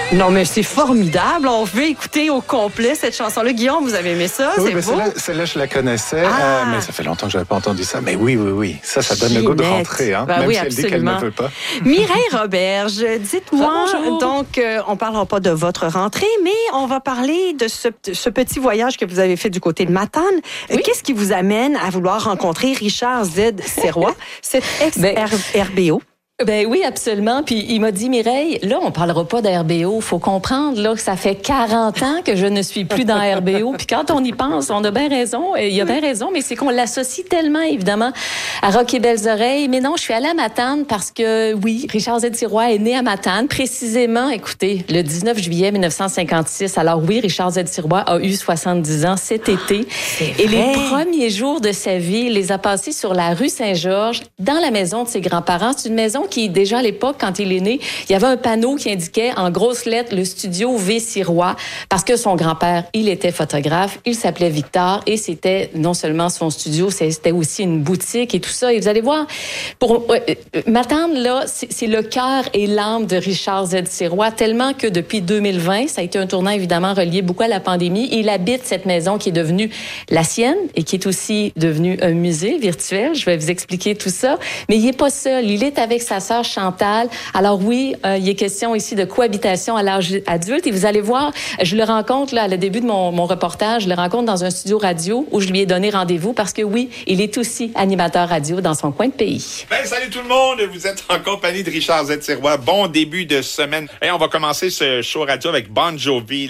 Non, mais c'est formidable. On veut écouter au complet cette chanson-là. Guillaume, vous avez aimé ça? Oui, c'est beau? Celle-là, je la connaissais, mais ça fait longtemps que je n'avais pas entendu ça. Mais oui. Ça donne le goût de rentrer, hein? Ben même oui, si elle dit qu'elle ne veut pas. Mireille Roberge, dites-moi, Bonjour. donc, on ne parlera pas de votre rentrée, mais on va parler de ce petit voyage que vous avez fait du côté de Matane. Oui. Qu'est-ce qui vous amène à vouloir rencontrer Richard Z. Serrois, cet ex-RBO? Ben oui, absolument. Puis il m'a dit, Mireille, là, on parlera pas d'RBO. Faut comprendre là que ça fait 40 ans que je ne suis plus dans RBO. Puis quand on y pense, on a bien raison. Il y a bien raison, mais c'est qu'on l'associe tellement, évidemment, à Rock et Belles Oreilles. Mais non, je suis allée à Matane parce que, oui, Richard Z. Serrois est né à Matane, précisément, écoutez, le 19 juillet 1956. Alors oui, Richard Z. Serrois a eu 70 ans cet été. Et les premiers jours de sa vie, il les a passés sur la rue Saint-Georges, dans la maison de ses grands-parents. C'est une maison qui, déjà à l'époque, quand il est né, il y avait un panneau qui indiquait en grosses lettres le studio V. Serrois, parce que son grand-père, il était photographe, il s'appelait Victor, et c'était non seulement son studio, c'était aussi une boutique et tout ça. Et vous allez voir, pour Matane, là, c'est le cœur et l'âme de Richard Z. Serrois, tellement que depuis 2020, ça a été un tournant évidemment relié beaucoup à la pandémie. Il habite cette maison qui est devenue la sienne et qui est aussi devenue un musée virtuel. Je vais vous expliquer tout ça. Mais il n'est pas seul. Il est avec sa sœur Chantal. Alors oui, il est question ici de cohabitation à l'âge adulte. Et vous allez voir, je le rencontre là, à le début de mon reportage, je le rencontre dans un studio radio où je lui ai donné rendez-vous parce que oui, il est aussi animateur radio dans son coin de pays. Ben, salut tout le monde! Vous êtes en compagnie de Richard Z. Serrois. Bon début de semaine. Et on va commencer ce show radio avec Bon Jovi.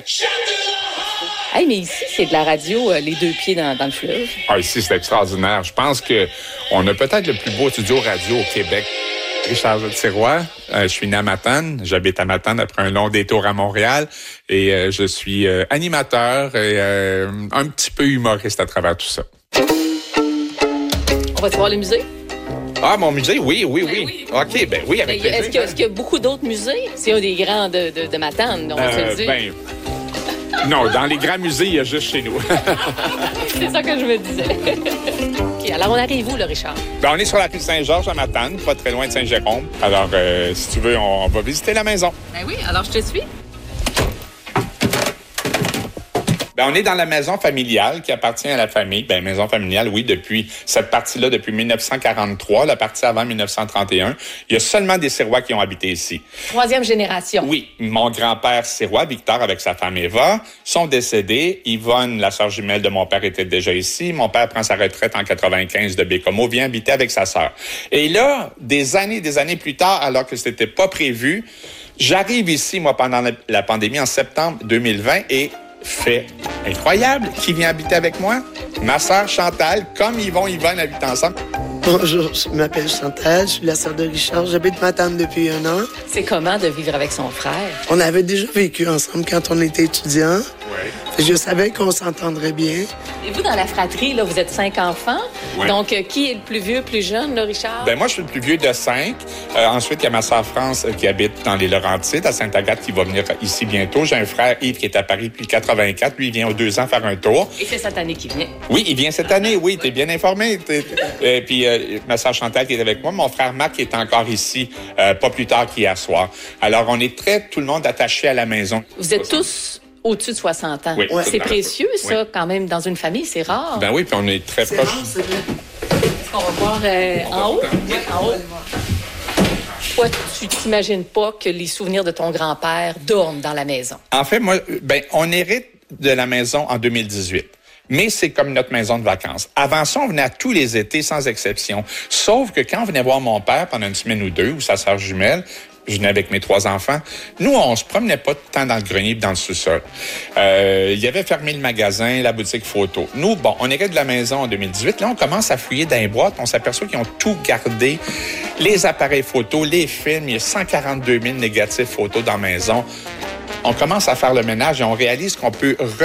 Hey, mais ici, c'est de la radio, les deux pieds dans le fleuve. Ah, ici, c'est extraordinaire. Je pense que on a peut-être le plus beau studio radio au Québec. Richard Z. Serrois, je suis né à Matane. J'habite à Matane après un long détour à Montréal. Et je suis animateur et un petit peu humoriste à travers tout ça. On va te voir le musée? Ah, mon musée? Oui. oui. OK, ben oui, avec plaisir. Est-ce qu'il y a beaucoup d'autres musées? C'est un des grands de Matane, on va se le dire. Non, dans les grands musées, il y a juste chez nous. C'est ça que je me disais. OK, alors on arrive où, là, Richard? Ben, on est sur la rue Saint-Georges à Matane, pas très loin de Saint-Jérôme. Alors, si tu veux, on va visiter la maison. Ben oui, alors je te suis. Ben, on est dans la maison familiale qui appartient à la famille. Ben, maison familiale, oui, depuis cette partie-là, depuis 1943, la partie avant 1931. Il y a seulement des Serrois qui ont habité ici. 3e génération. Oui. Mon grand-père Serrois, Victor, avec sa femme Eva, sont décédés. Yvonne, la sœur jumelle de mon père, était déjà ici. Mon père prend sa retraite en 95 de Bécomo, vient habiter avec sa sœur. Et là, des années plus tard, alors que c'était pas prévu, j'arrive ici, moi, pendant la pandémie, en septembre 2020, et fait incroyable. Qui vient habiter avec moi? Ma sœur Chantal, comme Yvonne habitent ensemble. Bonjour, je m'appelle Chantal, je suis la sœur de Richard. J'habite Matane depuis 1 an. C'est comment de vivre avec son frère? On avait déjà vécu ensemble quand on était étudiants. Oui. Je savais qu'on s'entendrait bien. Et vous, dans la fratrie, là, vous êtes 5 enfants. Oui. Donc, qui est le plus vieux, plus jeune, là, Richard? Ben moi, je suis le plus vieux de 5. Ensuite, il y a ma sœur France qui habite dans les Laurentides, à Sainte-Agathe, qui va venir ici bientôt. J'ai un frère Yves qui est à Paris depuis 84. Lui, il vient aux 2 ans faire un tour. Et c'est cette année qu'il vient? Oui, il vient cette année. Oui, t'es bien informé. Puis ma sœur Chantal qui est avec moi. Mon frère Marc qui est encore ici, pas plus tard qu'hier soir. Alors, on est tout le monde attaché à la maison. Vous êtes tous au-dessus de 60 ans. Oui. C'est précieux, ça, Oui. quand même, dans une famille, c'est rare. Ben oui, puis on est très C'est proches. rare, c'est vrai. Est-ce qu'on va voir en haut? Oui, en haut. Toi, tu t'imagines pas que les souvenirs de ton grand-père dorment dans la maison? En fait, moi, on hérite de la maison en 2018. Mais c'est comme notre maison de vacances. Avant ça, on venait à tous les étés, sans exception. Sauf que quand on venait voir mon père pendant une semaine ou 2, ou sa sœur jumelle, je venais avec mes 3 enfants. Nous, on se promenait pas tant dans le grenier et dans le sous-sol. Il y avait fermé le magasin, la boutique photo. Nous, on hérite de la maison en 2018. Là, on commence à fouiller dans les boîtes. On s'aperçoit qu'ils ont tout gardé. Les appareils photos, les films. Il y a 142 000 négatifs photos dans la maison. On commence à faire le ménage et on réalise qu'on peut